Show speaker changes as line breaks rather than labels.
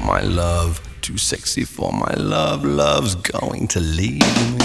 my love. Too sexy for my love. Love's going to leave me.